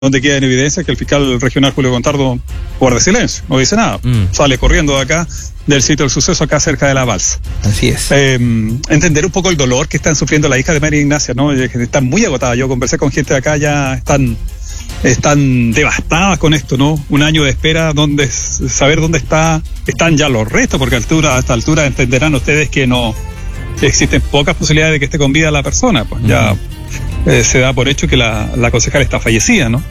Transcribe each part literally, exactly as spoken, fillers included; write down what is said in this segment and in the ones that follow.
donde queda en evidencia que el fiscal regional Julio Contardo guarda silencio, no dice nada, mm. sale corriendo de acá, del sitio del suceso, acá cerca de La Balsa. Así es. Eh, entender un poco el dolor que están sufriendo la hija de María Ignacia, ¿no? Están muy agotadas. Yo conversé con gente de acá, ya están, están devastadas con esto, ¿no? Un año de espera, donde saber dónde está, están ya los restos, porque a, altura, a esta altura entenderán ustedes que no existen pocas posibilidades de que esté con vida la persona, pues mm. ya eh, se da por hecho que la, la concejal está fallecida, ¿no?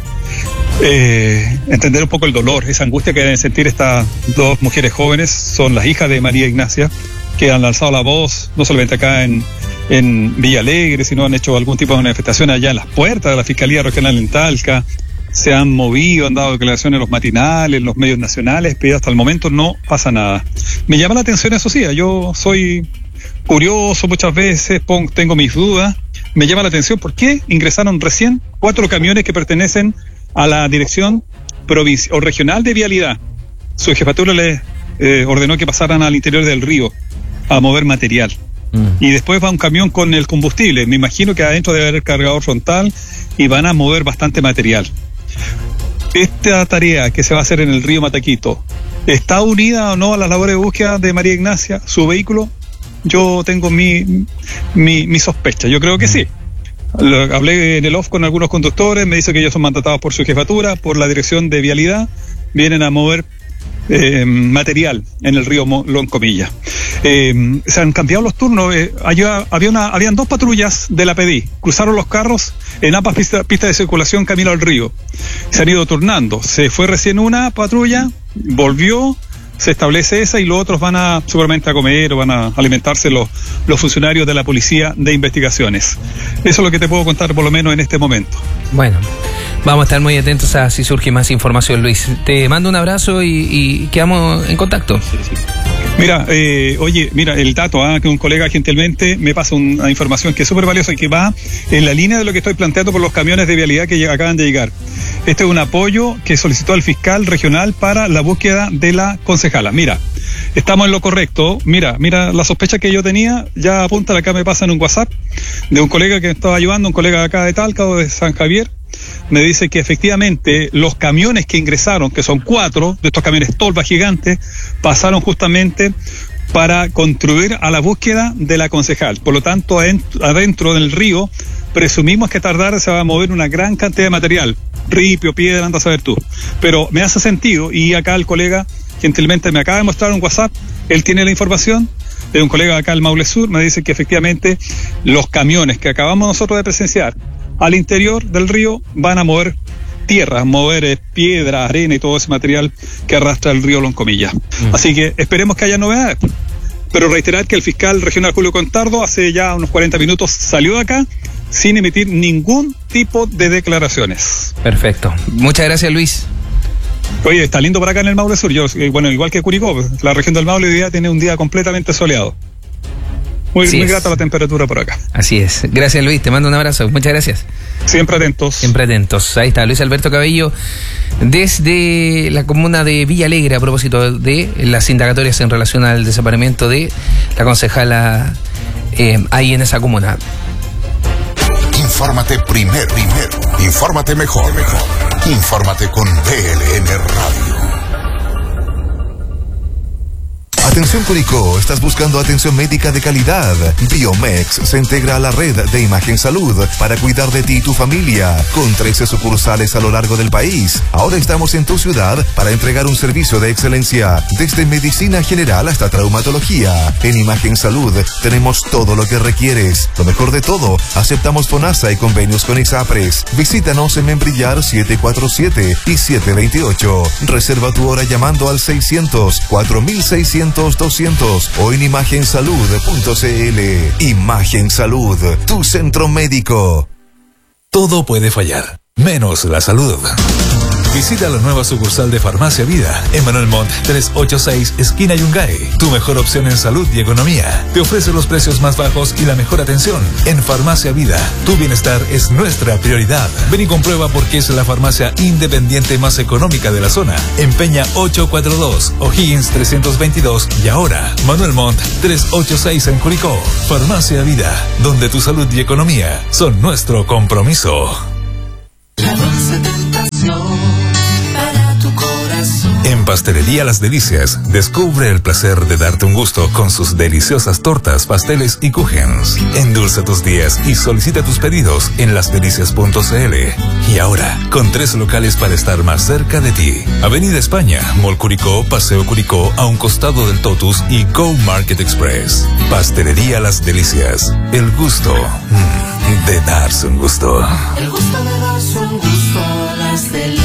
Eh, entender un poco el dolor, esa angustia que deben sentir estas dos mujeres jóvenes, son las hijas de María Ignacia, que han lanzado la voz, no solamente acá en, en Villa Alegre, sino han hecho algún tipo de manifestación allá en las puertas de la Fiscalía Regional en Talca, se han movido, han dado declaraciones en los matinales, en los medios nacionales, pero hasta el momento no pasa nada. Me llama la atención eso sí, yo soy curioso muchas veces, pongo, tengo mis dudas, me llama la atención por qué ingresaron recién cuatro camiones que pertenecen a la Dirección Provincial o Regional de Vialidad. Su jefatura les eh, ordenó que pasaran al interior del río a mover material. Mm. Y después va un camión con el combustible. Me imagino que adentro debe haber cargador frontal y van a mover bastante material. Esta tarea que se va a hacer en el río Mataquito, ¿está unida o no a las labores de búsqueda de María Ignacia, su vehículo? Yo tengo mi, mi, mi sospecha. Yo creo que sí. Hablé en el off con algunos conductores, me dice que ellos son mandatados por su jefatura, por la Dirección de Vialidad, vienen a mover eh, material en el río Loncomilla. Eh, se han cambiado los turnos, eh, había, había una, habían dos patrullas de la P D I, cruzaron los carros en ambas pistas pista de circulación camino al río, se han ido turnando, se fue recién una patrulla, volvió, se establece esa y los otros van a seguramente a comer o van a alimentarse los, los funcionarios de la Policía de Investigaciones. Eso es lo que te puedo contar por lo menos en este momento. Bueno, vamos a estar muy atentos a si surge más información, Luis. Te mando un abrazo y, y quedamos en contacto. Sí, sí. Mira, eh, oye, mira, el dato, ah, que un colega gentilmente me pasa una información que es súper valiosa y que va en la línea de lo que estoy planteando por los camiones de vialidad que acaban de llegar. Este es un apoyo que solicitó el fiscal regional para la búsqueda de la concejala. Mira, estamos en lo correcto. Mira, mira, la sospecha que yo tenía, ya apunta, acá me pasa en un WhatsApp de un colega que me estaba ayudando, un colega de acá de Talca o de San Javier. Me dice que efectivamente los camiones que ingresaron, que son cuatro de estos camiones tolva gigantes, pasaron justamente para contribuir a la búsqueda de la concejal. Por lo tanto, adentro del río, presumimos que tardar se va a mover una gran cantidad de material, ripio, piedra, anda a saber tú. Pero me hace sentido, y acá el colega gentilmente me acaba de mostrar un WhatsApp, él tiene la información, de un colega acá del Maule Sur, me dice que efectivamente los camiones que acabamos nosotros de presenciar al interior del río van a mover tierra, mover eh, piedra, arena y todo ese material que arrastra el río Loncomilla. Mm. Así que esperemos que haya novedades. Pero reiterar que el fiscal regional Julio Contardo hace ya unos cuarenta minutos salió de acá sin emitir ningún tipo de declaraciones. Perfecto. Muchas gracias, Luis. Oye, está lindo por acá en el Maule Sur. Yo, bueno, igual que Curicó, la región del Maule hoy día tiene un día completamente soleado. Muy, muy grata la temperatura por acá. Así es. Gracias, Luis. Te mando un abrazo. Muchas gracias. Siempre atentos. Siempre atentos. Ahí está Luis Alberto Cabello desde la comuna de Villa Alegre a propósito de las indagatorias en relación al desaparecimiento de la concejala eh, ahí en esa comuna. Infórmate primero, primero. Infórmate mejor, mejor. Infórmate con B L N Radio. Atención Curicó, ¿estás buscando atención médica de calidad? Biomex se integra a la red de Imagen Salud para cuidar de ti y tu familia, con trece sucursales a lo largo del país. Ahora estamos en tu ciudad para entregar un servicio de excelencia, desde medicina general hasta traumatología. En Imagen Salud tenemos todo lo que requieres. Lo mejor de todo, aceptamos FONASA y convenios con ISAPRES. Visítanos en Membrillar siete cuatro siete y siete dos ocho. Reserva tu hora llamando al seiscientos, cuatro mil seiscientos, doscientos o en imagen salud punto c l. Imagen Salud, tu centro médico. Todo puede fallar, menos la salud. Visita la nueva sucursal de Farmacia Vida en Manuel Montt trescientos ochenta y seis, esquina Yungay. Tu mejor opción en salud y economía. Te ofrece los precios más bajos y la mejor atención. En Farmacia Vida, tu bienestar es nuestra prioridad. Ven y comprueba por qué es la farmacia independiente más económica de la zona. En Peña ochocientos cuarenta y dos, O'Higgins trescientos veintidós y ahora Manuel Montt trescientos ochenta y seis en Curicó. Farmacia Vida, donde tu salud y economía son nuestro compromiso. La dulce tentación En Pastelería Las Delicias, descubre el placer de darte un gusto con sus deliciosas tortas, pasteles y kuchens. Endulza tus días y solicita tus pedidos en las delicias punto c l. Y ahora, con tres locales para estar más cerca de ti. Avenida España, Mall Curicó, Paseo Curicó, a un costado del Totus y Go Market Express. Pastelería Las Delicias, el gusto mm, de darse un gusto. El gusto de darse un gusto, Las Delicias.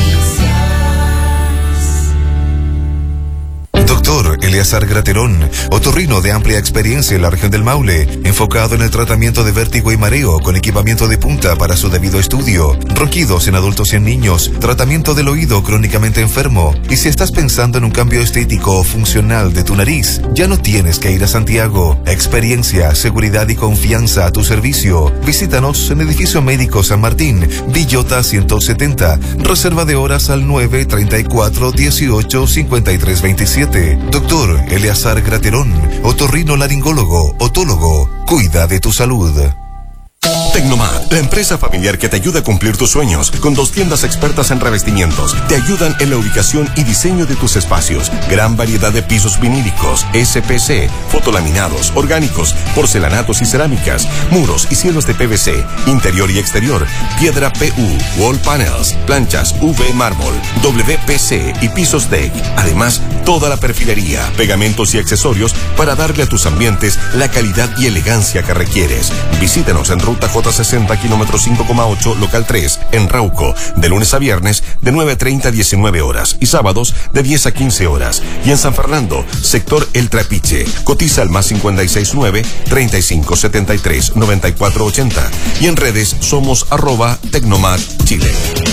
Doctor Eleazar Graterón, otorrino de amplia experiencia en la región del Maule, enfocado en el tratamiento de vértigo y mareo con equipamiento de punta para su debido estudio, ronquidos en adultos y en niños, tratamiento del oído crónicamente enfermo. Y si estás pensando en un cambio estético o funcional de tu nariz, ya no tienes que ir a Santiago. Experiencia, seguridad y confianza a tu servicio. Visítanos en Edificio Médico San Martín, Villota ciento setenta. Reserva de horas al nueve treinta y cuatro dieciocho cincuenta y tres veintisiete. Doctor Eleazar Graterón, otorrino laringólogo, otólogo, cuida de tu salud. Tecnomat, la empresa familiar que te ayuda a cumplir tus sueños, con dos tiendas expertas en revestimientos, te ayudan en la ubicación y diseño de tus espacios. Gran variedad de pisos vinílicos, S P C, fotolaminados, orgánicos, porcelanatos y cerámicas, muros y cielos de P V C, interior y exterior, piedra P U, wall panels, planchas U V mármol, W P C y pisos deck. Además, toda la perfilería, pegamentos y accesorios para darle a tus ambientes la calidad y elegancia que requieres. Visítanos en Ruta J sesenta, kilómetro cinco coma ocho, local tres, en Rauco, de lunes a viernes, de nueve treinta a diecinueve horas, y sábados, de diez a quince horas. Y en San Fernando, sector El Trapiche, cotiza al más cincuenta y seis nueve, treinta y cinco setenta y tres, noventa y cuatro ochenta. Y en redes somos arroba Tecnomat Chile.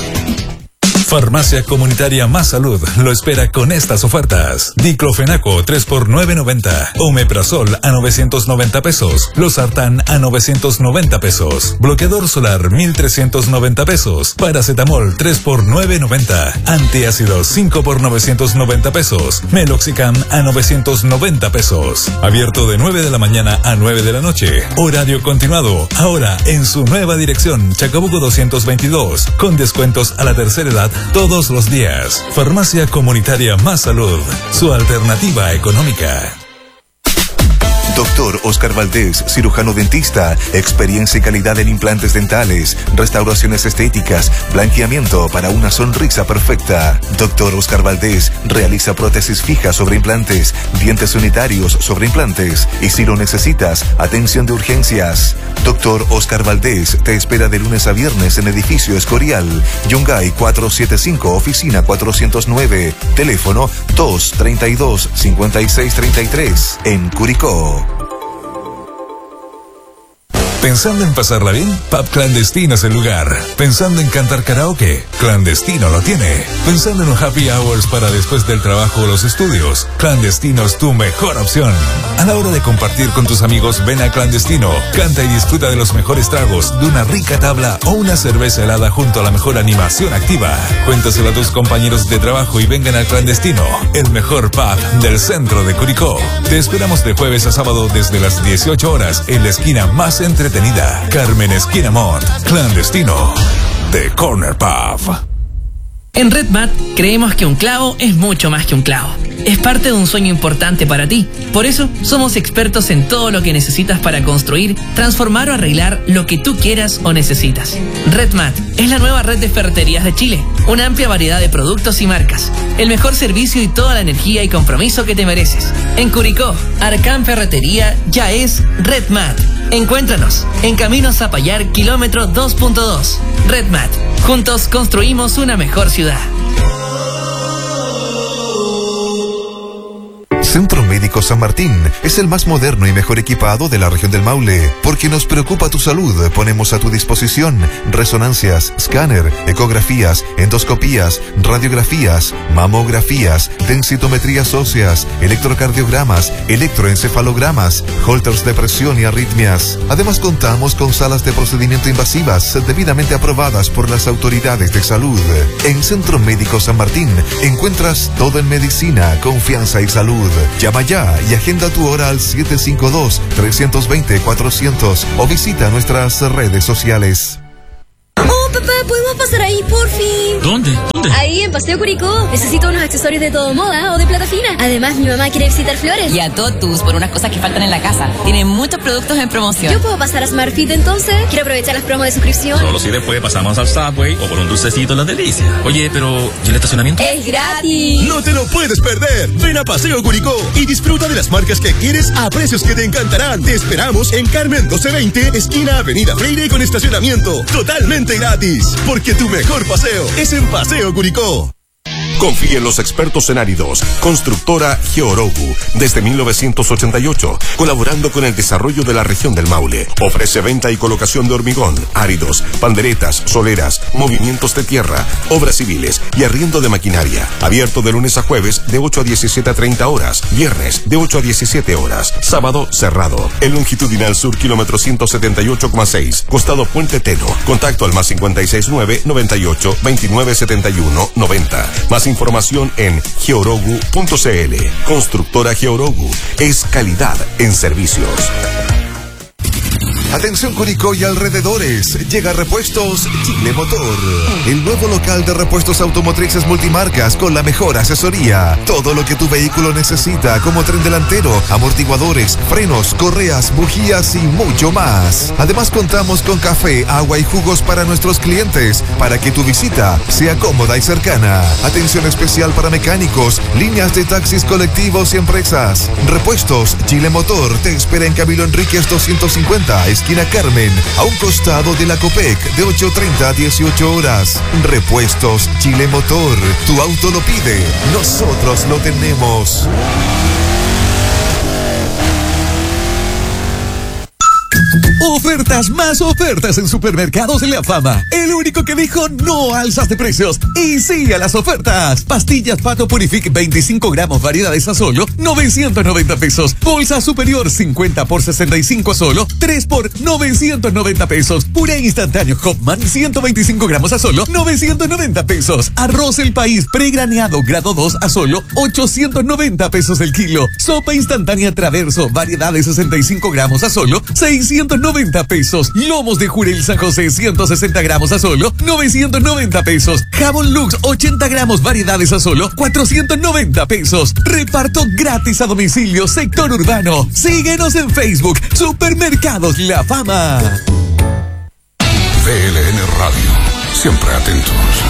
Farmacia Comunitaria Más Salud lo espera con estas ofertas. Diclofenaco tres por nueve noventa. Omeprazol a novecientos noventa pesos. Losartán a novecientos noventa pesos. Bloqueador solar mil trescientos noventa pesos. Paracetamol tres por nueve noventa. Antiácido cinco por novecientos noventa pesos. Meloxicam a novecientos noventa pesos. Abierto de nueve de la mañana a nueve de la noche. Horario continuado. Ahora en su nueva dirección, Chacabuco doscientos veintidós. Con descuentos a la tercera edad todos los días. Farmacia Comunitaria Más Salud, su alternativa económica. Doctor Oscar Valdés, cirujano dentista, experiencia y calidad en implantes dentales, restauraciones estéticas, blanqueamiento para una sonrisa perfecta. Doctor Oscar Valdés realiza prótesis fijas sobre implantes, dientes unitarios sobre implantes y si lo necesitas, atención de urgencias. Doctor Oscar Valdés te espera de lunes a viernes en Edificio Escorial, Yungay cuatrocientos setenta y cinco, oficina cuatrocientos nueve, teléfono dos treinta y dos, cincuenta y seis treinta y tres, en Curicó. ¿Pensando en pasarla bien? Pub Clandestino es el lugar. ¿Pensando en cantar karaoke? Clandestino lo tiene. ¿Pensando en un happy hours para después del trabajo o los estudios? Clandestino es tu mejor opción. A la hora de compartir con tus amigos, ven a Clandestino. Canta y disfruta de los mejores tragos, de una rica tabla o una cerveza helada junto a la mejor animación activa. Cuéntaselo a tus compañeros de trabajo y vengan al Clandestino, el mejor pub del centro de Curicó. Te esperamos de jueves a sábado desde las dieciocho horas en la esquina más entretenida. Carmen Esquina Mont, Clandestino, The Corner Pub. En RedMat creemos que un clavo es mucho más que un clavo. Es parte de un sueño importante para ti. Por eso somos expertos en todo lo que necesitas para construir, transformar o arreglar lo que tú quieras o necesitas. RedMat es la nueva red de ferreterías de Chile. Una amplia variedad de productos y marcas. El mejor servicio y toda la energía y compromiso que te mereces. En Curicó, Arcán Ferretería ya es RedMat. Encuéntranos en Camino Zapallar, kilómetro dos punto dos. RedMat. Juntos construimos una mejor ciudad. Centro Médico San Martín es el más moderno y mejor equipado de la región del Maule. Porque nos preocupa tu salud, ponemos a tu disposición resonancias, escáner, ecografías, endoscopías, radiografías, mamografías, densitometrías óseas, electrocardiogramas, electroencefalogramas, holters de presión y arritmias. Además contamos con salas de procedimiento invasivas debidamente aprobadas por las autoridades de salud. En Centro Médico San Martín encuentras todo en medicina, confianza y salud. Llama ya y agenda tu hora al siete cinco dos, tres dos cero, cuatrocientos o visita nuestras redes sociales. Oh, papá, ¿podemos pasar ahí, por fin? ¿Dónde? ¿Dónde? Ahí en Paseo Curicó. Necesito unos accesorios de todo moda o de plata fina. Además, mi mamá quiere visitar Flores. Y a Totus por unas cosas que faltan en la casa. Tienen muchos productos en promoción. ¿Yo puedo pasar a Smartfit entonces? Quiero aprovechar las promos de suscripción. Solo si después pasamos al Subway o por un dulcecito en las delicias. Oye, pero ¿y el estacionamiento? ¡Es gratis! No te lo puedes perder. Ven a Paseo Curicó y disfruta de las marcas que quieres a precios que te encantarán. Te esperamos en Carmen doce veinte, esquina Avenida Freire con estacionamiento. Totalmente gratis. Porque tu mejor paseo es en Paseo Curicó. Confía en los expertos en áridos. Constructora Georogu, desde mil novecientos ochenta y ocho, colaborando con el desarrollo de la región del Maule. Ofrece venta y colocación de hormigón, áridos, panderetas, soleras, movimientos de tierra, obras civiles y arriendo de maquinaria. Abierto de lunes a jueves de ocho a diecisiete a treinta horas, viernes de ocho a diecisiete horas, sábado cerrado. El longitudinal sur, kilómetro ciento setenta y ocho coma seis, costado Puente Teno. Contacto al más cincuenta y seis nueve, noventa y ocho, veintinueve setenta y uno, noventa. Más información en georogu punto cl. Constructora Georogu es calidad en servicios. Atención Curicó y alrededores, llega Repuestos Chile Motor, el nuevo local de repuestos automotrices multimarcas con la mejor asesoría. Todo lo que tu vehículo necesita, como tren delantero, amortiguadores, frenos, correas, bujías y mucho más. Además contamos con café, agua y jugos para nuestros clientes, para que tu visita sea cómoda y cercana. Atención especial para mecánicos, líneas de taxis colectivos y empresas. Repuestos Chile Motor te espera en Camilo Enríquez doscientos cincuenta, esquina Carmen, a un costado de la Copec, de ocho treinta a dieciocho horas. Repuestos Chile Motor, tu auto lo pide, nosotros lo tenemos. Ofertas más ofertas en Supermercados La Fama. El único que dijo no a alzas de precios y sí a las ofertas. Pastillas Pato Purific veinticinco gramos, variedades a solo novecientos noventa pesos. Bolsa superior cincuenta por sesenta y cinco a solo tres por novecientos noventa pesos. Puré instantáneo Hoffman ciento veinticinco gramos a solo novecientos noventa pesos. Arroz El País pregraneado grado dos a solo ochocientos noventa pesos el kilo. Sopa instantánea Traverso, variedades sesenta y cinco gramos a solo seiscientos noventa pesos. Lomos de Jurel San José ciento sesenta gramos a solo novecientos noventa pesos. Jabón Lux ochenta gramos, variedades a solo cuatrocientos noventa pesos. Reparto gratis a domicilio, sector urbano. Síguenos en Facebook, Supermercados La Fama. V L N Radio, siempre atentos.